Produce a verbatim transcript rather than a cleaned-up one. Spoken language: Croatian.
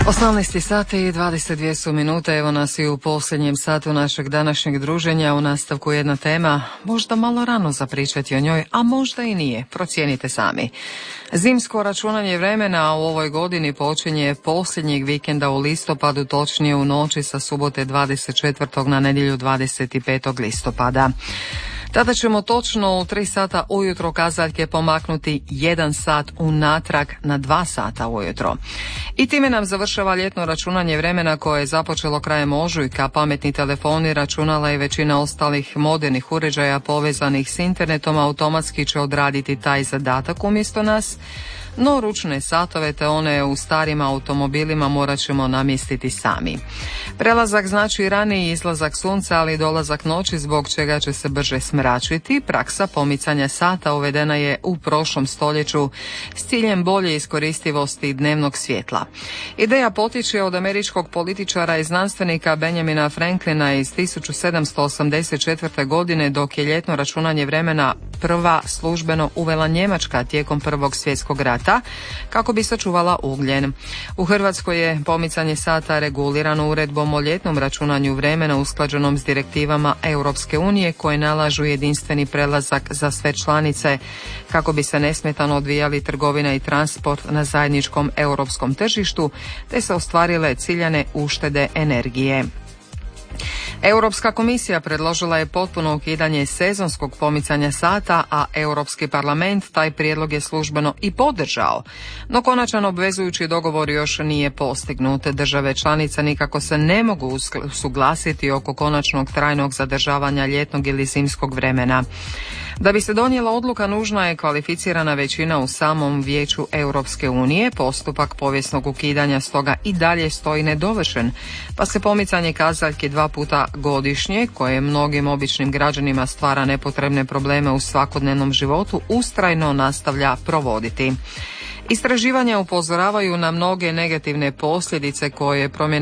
osamnaest sati i dvadeset dvije su minute, evo nas i u posljednjem satu našeg današnjeg druženja. U nastavku jedna tema, možda malo rano zapričati o njoj, a možda i nije, procijenite sami. Zimsko računanje vremena u ovoj godini počinje posljednjeg vikenda u listopadu, točnije u noći sa subote dvadeset četvrtog na nedjelju dvadeset petog listopada. Tada ćemo točno u tri sata ujutro kazaljke pomaknuti jedan sat unatrag na dva sata ujutro. I time nam završava ljetno računanje vremena koje je započelo krajem ožujka. Pametni telefoni, računala i većina ostalih modernih uređaja povezanih s internetom automatski će odraditi taj zadatak umjesto nas. No ručne satove te one u starim automobilima morat ćemo namjestiti sami. Prelazak znači raniji izlazak sunca, ali i dolazak noći, zbog čega će se brže smračiti. Praksa pomicanja sata uvedena je u prošlom stoljeću s ciljem bolje iskoristivosti dnevnog svjetla. Ideja potječe od američkog političara i znanstvenika Benjamina Franklina iz tisuću sedamsto osamdeset četvrte. godine, dok je ljetno računanje vremena prva službeno uvela Njemačka tijekom Prvog svjetskog rata kako bi sačuvala ugljen. U Hrvatskoj je pomicanje sata regulirano uredbom o ljetnom računanju vremena usklađenom s direktivama Europske unije koje nalažu jedinstveni prelazak za sve članice kako bi se nesmetano odvijali trgovina i transport na zajedničkom europskom tržištu te se ostvarile ciljane uštede energije. Europska komisija predložila je potpuno ukidanje sezonskog pomicanja sata, a Europski parlament taj prijedlog je službeno i podržao. No konačan obvezujući dogovor još nije postignut. Države članice nikako se ne mogu usuglasiti oko konačnog trajnog zadržavanja ljetnog ili zimskog vremena. Da bi se donijela odluka nužna je kvalificirana većina u samom Vijeću Europske unije. Postupak povijesnog ukidanja stoga i dalje stoji nedovršen, pa se pomicanje kazaljki dva puta godišnje, koje mnogim običnim građanima stvara nepotrebne probleme u svakodnevnom životu, ustrajno nastavlja provoditi. Istraživanja upozoravaju na mnoge negativne posljedice koje promjena